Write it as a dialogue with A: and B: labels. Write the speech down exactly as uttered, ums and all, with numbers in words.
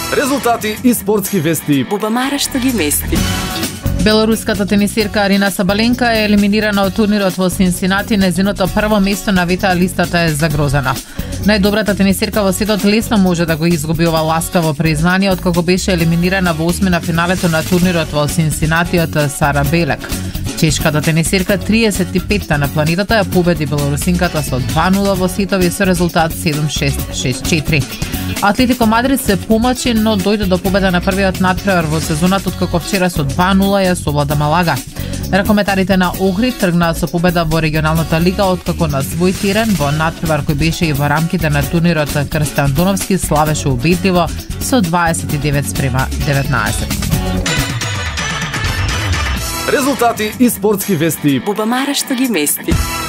A: Резултати и спортски вести.
B: Бубамара што ги мести.
C: Белоруската тенисирка Арина Сабаленка е елиминирана од турнирот во Синсинати. Незиното прво место на ВТА листата е загрозена. Најдобрата тенисирка во светот лесно може да го изгуби ова ласкаво признание откако беше елиминирана во осмина финалето на турнирот во Синсинати од Сара Белек. Чешката тенисирка триесет и петта на планетата ја победи белорусинката со два нула во сетови со резултат седум шест шест четири. Атлетико Мадрид се помачи, но дојде до победа на првиот надпревар во сезоната откако вчера со два нула ја совлада Малага. Ракометарите на Охрид тргнаа со победа во регионалната лига откако на свој терен во надпревар кој беше и во рамките на турнирот Крстан Доновски славеше убедливо со дваесет и девет спрема деветнаесет.
A: Резултати и спортски вести.
B: Бубамара што ги мести.